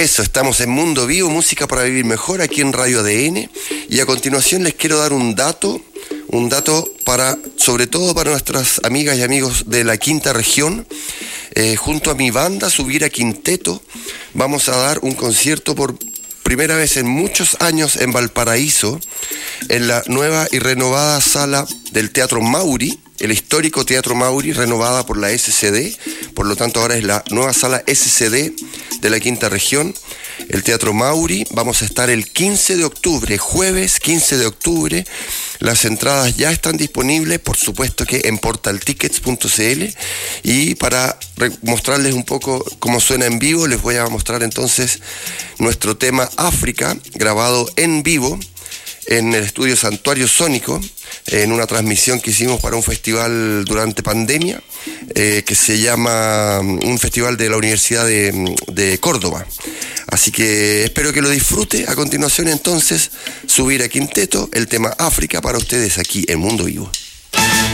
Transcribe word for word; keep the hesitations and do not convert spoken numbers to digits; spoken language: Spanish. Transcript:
Eso, estamos en Mundo Vivo, música para vivir mejor, aquí en Radio A D N. Y a continuación les quiero dar un dato, un dato para, sobre todo para nuestras amigas y amigos de la quinta región. Eh, junto a mi banda, Subir a Quinteto, vamos a dar un concierto por primera vez en muchos años en Valparaíso, en la nueva y renovada sala del Teatro Mauri, el histórico Teatro Mauri, renovada por la S C D, por lo tanto ahora es la nueva sala S C D de la quinta región, el Teatro Mauri. Vamos a estar el quince de octubre, jueves quince de octubre, las entradas ya están disponibles, por supuesto que en portal tickets punto c l, y para mostrarles un poco cómo suena en vivo, les voy a mostrar entonces nuestro tema África, grabado en vivo en el estudio Santuario Sónico, en una transmisión que hicimos para un festival durante pandemia, eh, que se llama un festival de la Universidad de, de Córdoba. Así que espero que lo disfrute. A continuación entonces, Subir a Quinteto, el tema África para ustedes aquí en Mundo Vivo.